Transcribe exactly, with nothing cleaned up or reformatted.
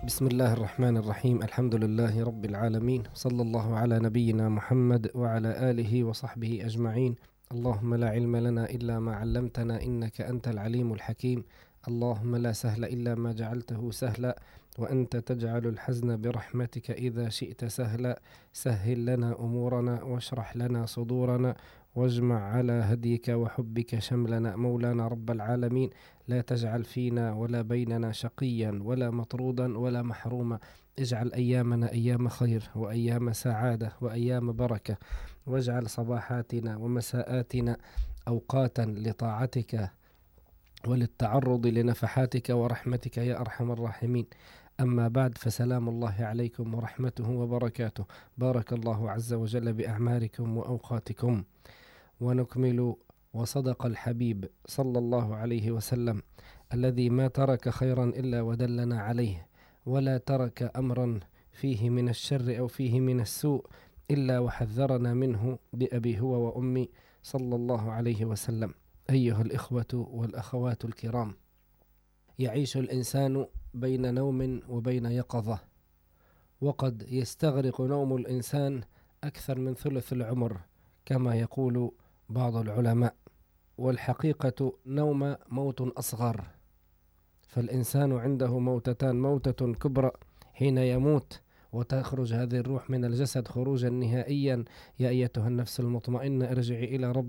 بسم الله الرحمن الرحيم. الحمد لله رب العالمين، صلى الله على نبينا محمد وعلى آله وصحبه أجمعين. اللهم لا علم لنا إلا ما علمتنا إنك أنت العليم الحكيم. اللهم لا سهل إلا ما جعلته سهلا، وأنت تجعل الحزن برحمتك إذا شئت سهلا. سهل لنا أمورنا واشرح لنا صدورنا، واجمع على هديك وحبك شملنا. مولانا رب العالمين، لا تجعل فينا ولا بيننا شقيا ولا مطرودا ولا محروما. اجعل أيامنا أيام خير وأيام سعادة وأيام بركة، واجعل صباحاتنا ومساءاتنا أوقاتا لطاعتك وللتعرض لنفحاتك ورحمتك يا أرحم الراحمين. أما بعد، فسلام الله عليكم ورحمته وبركاته. بارك الله عز وجل بأعماركم وأوقاتكم. ونكمل. وصدق الحبيب صلى الله عليه وسلم الذي ما ترك خيرا إلا ودلنا عليه، ولا ترك أمرا فيه من الشر أو فيه من السوء إلا وحذرنا منه بأبي هو وأمي صلى الله عليه وسلم. أيها الإخوة والأخوات الكرام، يعيش الإنسان بين نوم وبين يقظة، وقد يستغرق نوم الإنسان أكثر من ثلث العمر كما يقول بعض العلماء، والحقيقة نوم موت أصغر. فالإنسان عنده موتتان: موتة كبرى حين يموت وتخرج هذه الروح من الجسد خروجا نهائيا: يا أيتها النفس المطمئنة ارجعي إلى رب